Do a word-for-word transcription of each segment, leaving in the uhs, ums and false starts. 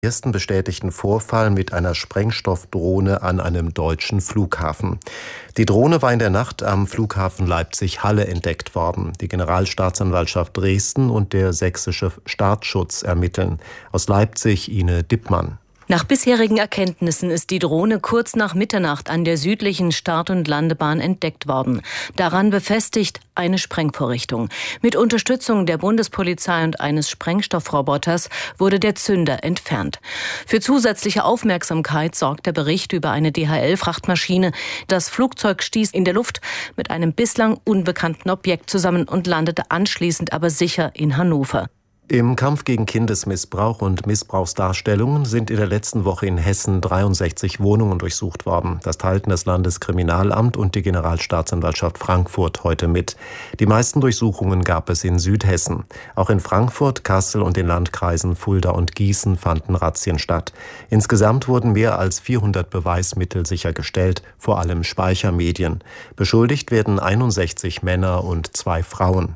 Ersten bestätigten Vorfall mit einer Sprengstoffdrohne an einem deutschen Flughafen. Die Drohne war in der Nacht am Flughafen Leipzig-Halle entdeckt worden. Die Generalstaatsanwaltschaft Dresden und der sächsische Staatsschutz ermitteln. Aus Leipzig Ine Dippmann. Nach bisherigen Erkenntnissen ist die Drohne kurz nach Mitternacht an der südlichen Start- und Landebahn entdeckt worden. Daran befestigt eine Sprengvorrichtung. Mit Unterstützung der Bundespolizei und eines Sprengstoffroboters wurde der Zünder entfernt. Für zusätzliche Aufmerksamkeit sorgt der Bericht über eine D H L-Frachtmaschine. Das Flugzeug stieß in der Luft mit einem bislang unbekannten Objekt zusammen und landete anschließend aber sicher in Hannover. Im Kampf gegen Kindesmissbrauch und Missbrauchsdarstellungen sind in der letzten Woche in Hessen dreiundsechzig Wohnungen durchsucht worden. Das teilten das Landeskriminalamt und die Generalstaatsanwaltschaft Frankfurt heute mit. Die meisten Durchsuchungen gab es in Südhessen. Auch in Frankfurt, Kassel und den Landkreisen Fulda und Gießen fanden Razzien statt. Insgesamt wurden mehr als vierhundert Beweismittel sichergestellt, vor allem Speichermedien. Beschuldigt werden einundsechzig Männer und zwei Frauen.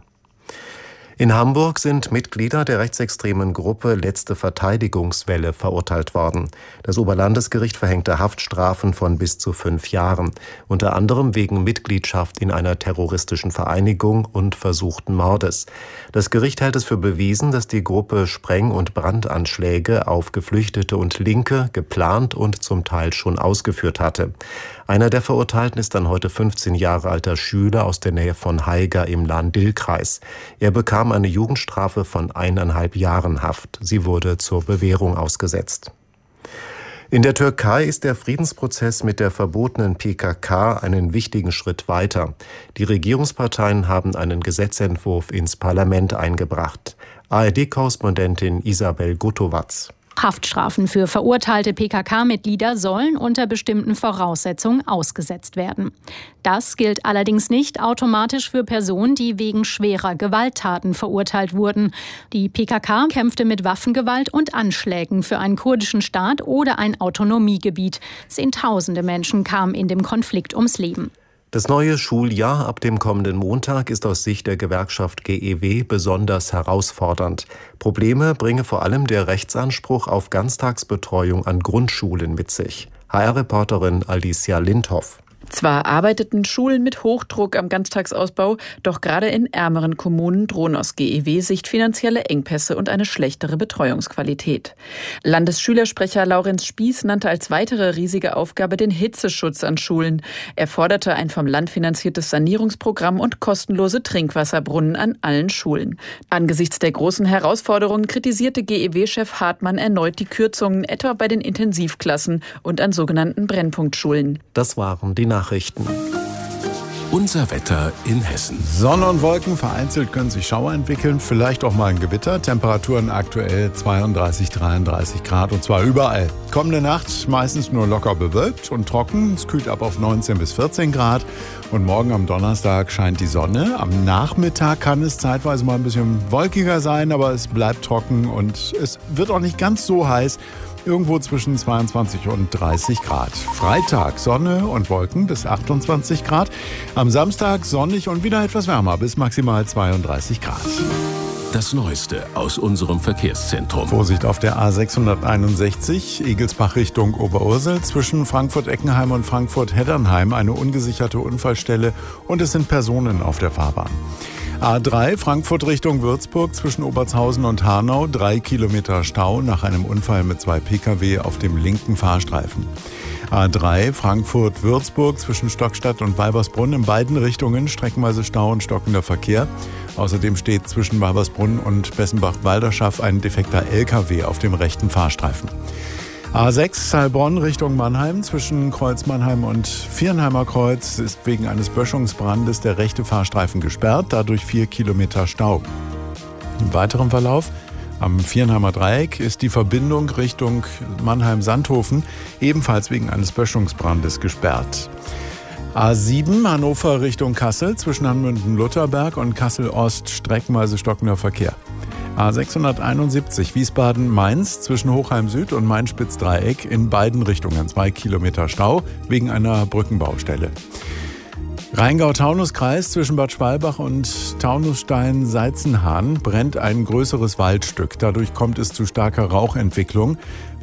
In Hamburg sind Mitglieder der rechtsextremen Gruppe Letzte Verteidigungswelle verurteilt worden. Das Oberlandesgericht verhängte Haftstrafen von bis zu fünf Jahren, unter anderem wegen Mitgliedschaft in einer terroristischen Vereinigung und versuchten Mordes. Das Gericht hält es für bewiesen, dass die Gruppe Spreng- und Brandanschläge auf Geflüchtete und Linke geplant und zum Teil schon ausgeführt hatte. Einer der Verurteilten ist ein heute fünfzehn Jahre alter Schüler aus der Nähe von Haiger im Lahn-Dill-Kreis. Er bekam eine Jugendstrafe von eineinhalb Jahren Haft. Sie wurde zur Bewährung ausgesetzt. In der Türkei ist der Friedensprozess mit der verbotenen P K K einen wichtigen Schritt weiter. Die Regierungsparteien haben einen Gesetzentwurf ins Parlament eingebracht. A R D-Korrespondentin Isabel Gutowatz. Haftstrafen für verurteilte P K K-Mitglieder sollen unter bestimmten Voraussetzungen ausgesetzt werden. Das gilt allerdings nicht automatisch für Personen, die wegen schwerer Gewalttaten verurteilt wurden. Die P K K kämpfte mit Waffengewalt und Anschlägen für einen kurdischen Staat oder ein Autonomiegebiet. Zehntausende Menschen kamen in dem Konflikt ums Leben. Das neue Schuljahr ab dem kommenden Montag ist aus Sicht der Gewerkschaft G E W besonders herausfordernd. Probleme bringe vor allem der Rechtsanspruch auf Ganztagsbetreuung an Grundschulen mit sich. H R-Reporterin Alicia Lindhoff. Zwar arbeiteten Schulen mit Hochdruck am Ganztagsausbau, doch gerade in ärmeren Kommunen drohen aus G E W-Sicht finanzielle Engpässe und eine schlechtere Betreuungsqualität. Landesschülersprecher Laurenz Spieß nannte als weitere riesige Aufgabe den Hitzeschutz an Schulen. Er forderte ein vom Land finanziertes Sanierungsprogramm und kostenlose Trinkwasserbrunnen an allen Schulen. Angesichts der großen Herausforderungen kritisierte G E W-Chef Hartmann erneut die Kürzungen, etwa bei den Intensivklassen und an sogenannten Brennpunktschulen. Das waren die Nachrichten. Unser Wetter in Hessen. Sonne und Wolken, vereinzelt können sich Schauer entwickeln, vielleicht auch mal ein Gewitter. Temperaturen aktuell zweiunddreißig, dreiunddreißig Grad und zwar überall. Kommende Nacht meistens nur locker bewölkt und trocken. Es kühlt ab auf neunzehn bis vierzehn Grad. Und morgen am Donnerstag scheint die Sonne. Am Nachmittag kann es zeitweise mal ein bisschen wolkiger sein, aber es bleibt trocken und es wird auch nicht ganz so heiß. Irgendwo zwischen zweiundzwanzig und dreißig Grad. Freitag Sonne und Wolken bis achtundzwanzig Grad. Am Samstag sonnig und wieder etwas wärmer bis maximal zweiunddreißig Grad. Das Neueste aus unserem Verkehrszentrum. Vorsicht auf der A sechshunderteinundsechzig, Egelsbach Richtung Oberursel. Zwischen Frankfurt-Eckenheim und Frankfurt-Heddernheim eine ungesicherte Unfallstelle und es sind Personen auf der Fahrbahn. A drei Frankfurt Richtung Würzburg zwischen Obertshausen und Hanau. Drei Kilometer Stau nach einem Unfall mit zwei Pkw auf dem linken Fahrstreifen. A drei Frankfurt-Würzburg zwischen Stockstadt und Weibersbrunn in beiden Richtungen streckenweise Stau und stockender Verkehr. Außerdem steht zwischen Weibersbrunn und Bessenbach-Walderschaff ein defekter L K W auf dem rechten Fahrstreifen. A sechs Heilbronn Richtung Mannheim zwischen Kreuz Mannheim und Viernheimer Kreuz ist wegen eines Böschungsbrandes der rechte Fahrstreifen gesperrt, dadurch vier Kilometer Stau. Im weiteren Verlauf am Viernheimer Dreieck ist die Verbindung Richtung Mannheim-Sandhofen ebenfalls wegen eines Böschungsbrandes gesperrt. A sieben Hannover Richtung Kassel zwischen Hanmünden-Lutherberg und Kassel-Ost streckenweise stockender Verkehr. A sechshunderteinundsiebzig Wiesbaden-Mainz zwischen Hochheim Süd und Main-Spitz-Dreieck in beiden Richtungen zwei Kilometer Stau wegen einer Brückenbaustelle. Rheingau-Taunus-Kreis zwischen Bad Schwalbach und Taunusstein-Seizenhahn brennt ein größeres Waldstück. Dadurch kommt es zu starker Rauchentwicklung.